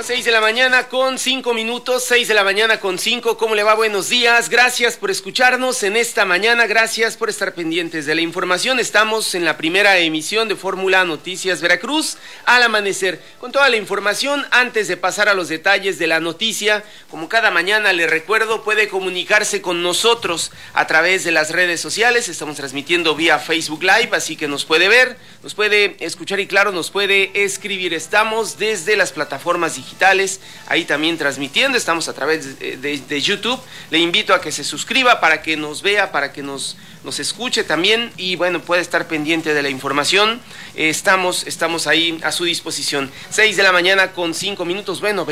Las 6 de la mañana con 5 minutos, 6 de la mañana con 5, ¿cómo le va? Buenos días, gracias por escucharnos en esta mañana, gracias por estar pendientes de la información. Estamos en la primera emisión de Fórmula Noticias Veracruz, al amanecer, con toda la información. Antes de pasar a los detalles de la noticia, como cada mañana le recuerdo, puede comunicarse con nosotros a través de las redes sociales. Estamos transmitiendo vía Facebook Live, así que nos puede ver, nos puede escuchar y claro, nos puede escribir. Estamos desde las plataformas digitales, ahí también transmitiendo, estamos a través de YouTube. Le invito a que se suscriba para que nos vea, para que nos escuche también y bueno, puede estar pendiente de la información. Estamos ahí a su disposición. 6 de la mañana con 5 minutos, bueno,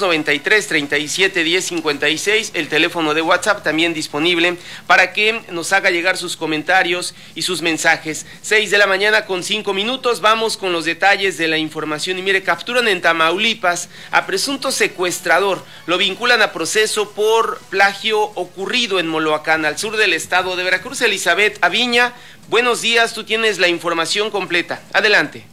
2293-371056, el teléfono de WhatsApp también disponible para que nos haga llegar sus comentarios y sus mensajes. 6 de la mañana con 5 minutos, vamos con los detalles de la información. Y mire, capturan en Tamaulipas a presunto secuestrador, lo vinculan a proceso por plagio ocurrido en Moloacán, al sur del estado de Veracruz. Elizabeth Aviña, buenos días, tú tienes la información completa. Adelante.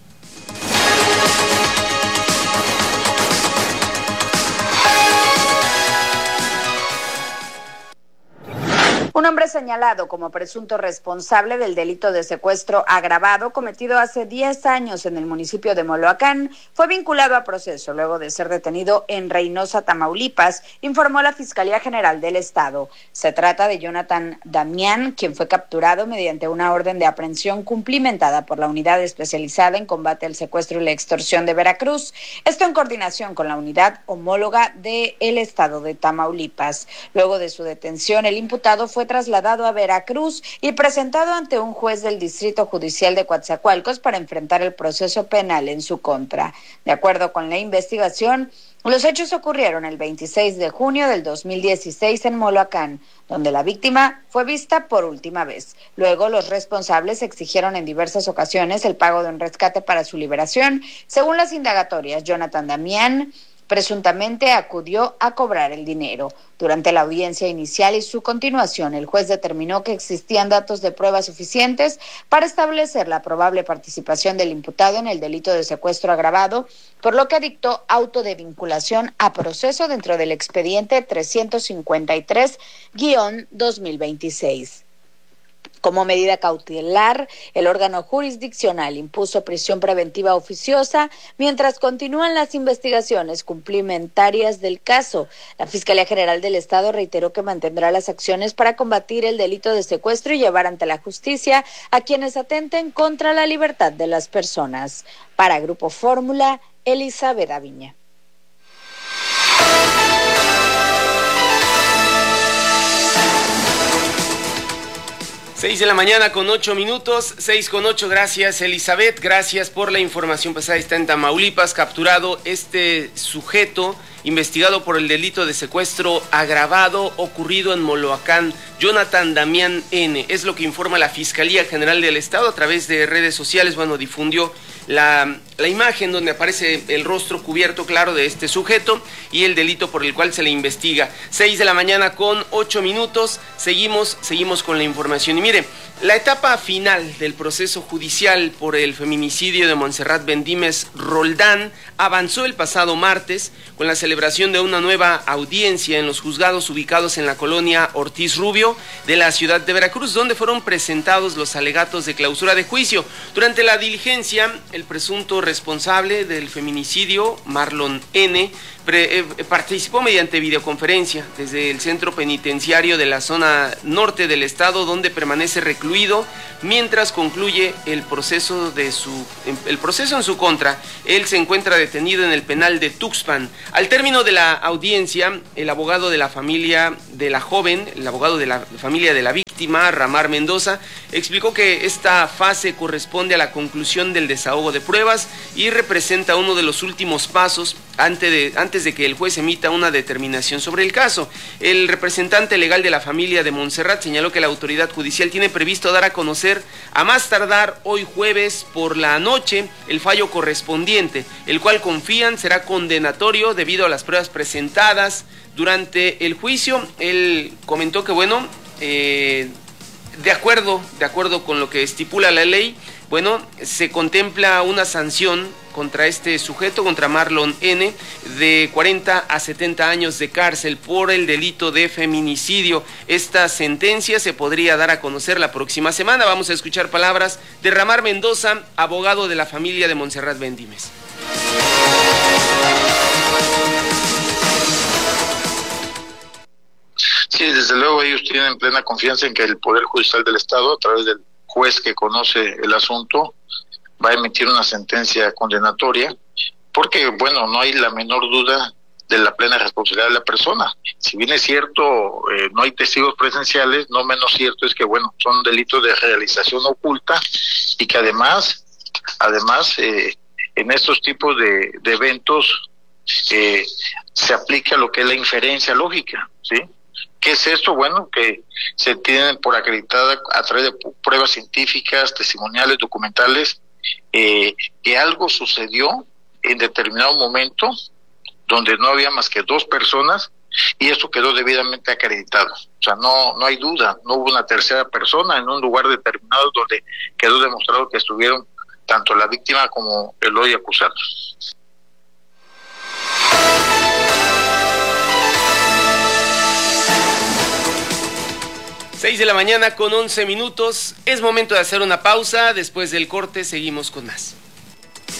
Un hombre señalado como presunto responsable del delito de secuestro agravado cometido hace 10 años en el municipio de Moloacán fue vinculado a proceso luego de ser detenido en Reynosa, Tamaulipas, informó la Fiscalía General del Estado. Se trata de Jonathan Damián, quien fue capturado mediante una orden de aprehensión cumplimentada por la Unidad Especializada en Combate al Secuestro y la Extorsión de Veracruz, esto en coordinación con la unidad homóloga del Estado de Tamaulipas. Luego de su detención, el imputado fue trasladado a Veracruz y presentado ante un juez del Distrito Judicial de Coatzacoalcos para enfrentar el proceso penal en su contra. De acuerdo con la investigación, los hechos ocurrieron el 26 de junio del 2016 en Moloacán, donde la víctima fue vista por última vez. Luego, los responsables exigieron en diversas ocasiones el pago de un rescate para su liberación. Según las indagatorias, Jonathan Damián presuntamente acudió a cobrar el dinero. Durante la audiencia inicial y su continuación, el juez determinó que existían datos de prueba suficientes para establecer la probable participación del imputado en el delito de secuestro agravado, por lo que dictó auto de vinculación a proceso dentro del expediente 353-2026. Como medida cautelar, el órgano jurisdiccional impuso prisión preventiva oficiosa mientras continúan las investigaciones cumplimentarias del caso. La Fiscalía General del Estado reiteró que mantendrá las acciones para combatir el delito de secuestro y llevar ante la justicia a quienes atenten contra la libertad de las personas. Para Grupo Fórmula, Elizabeth Aviña. 6 de la mañana con 8 minutos, 6 con 8, gracias Elizabeth, gracias por la información pasada. Está en Tamaulipas, capturado este sujeto investigado por el delito de secuestro agravado ocurrido en Moloacán, Jonathan Damián N. Es lo que informa la Fiscalía General del Estado a través de redes sociales. Bueno, difundió la imagen donde aparece el rostro cubierto claro de este sujeto y el delito por el cual se le investiga. 6 de la mañana con 8 minutos, seguimos con la información. Y mire, la etapa final del proceso judicial por el feminicidio de Montserrat Bendímez Roldán avanzó el pasado martes con la celebración de una nueva audiencia en los juzgados ubicados en la colonia Ortiz Rubio de la ciudad de Veracruz, donde fueron presentados los alegatos de clausura de juicio. Durante la diligencia, el presunto responsable del feminicidio, Marlon N., participó mediante videoconferencia desde el centro penitenciario de la zona norte del estado, donde permanece recluido mientras concluye el proceso en su contra. Él se encuentra detenido en el penal de Tuxpan. Al término de la audiencia, el abogado de la familia de la joven, el abogado de la familia de la víctima, Ramar Mendoza, explicó que esta fase corresponde a la conclusión del desahogo de pruebas y representa uno de los últimos pasos antes de que el juez emita una determinación sobre el caso. El representante legal de la familia de Montserrat señaló que la autoridad judicial tiene previsto dar a conocer a más tardar hoy jueves por la noche el fallo correspondiente, el cual confían será condenatorio debido a las pruebas presentadas durante el juicio. Él comentó que bueno, de acuerdo con lo que estipula la ley, bueno, se contempla una sanción contra este sujeto, contra Marlon N., de 40 a 70 años de cárcel por el delito de feminicidio. Esta sentencia se podría dar a conocer la próxima semana. Vamos a escuchar palabras de Ramar Mendoza, abogado de la familia de Montserrat Bendímez. Sí, desde luego ellos tienen plena confianza en que el Poder Judicial del Estado, a través del juez que conoce el asunto, va a emitir una sentencia condenatoria, porque, bueno, no hay la menor duda de la plena responsabilidad de la persona. Si bien es cierto, no hay testigos presenciales, no menos cierto es que, bueno, son delitos de realización oculta y que además, en estos tipos de eventos se aplica lo que es la inferencia lógica, ¿sí? ¿Qué es esto? Bueno, que se tienen por acreditada a través de pruebas científicas, testimoniales, documentales, que algo sucedió en determinado momento donde no había más que 2 personas y esto quedó debidamente acreditado. O sea, no hay duda, no hubo una tercera persona en un lugar determinado donde quedó demostrado que estuvieron tanto la víctima como el hoy acusado. 6 de la mañana con 11 minutos. Es momento de hacer una pausa. Después del corte seguimos con más.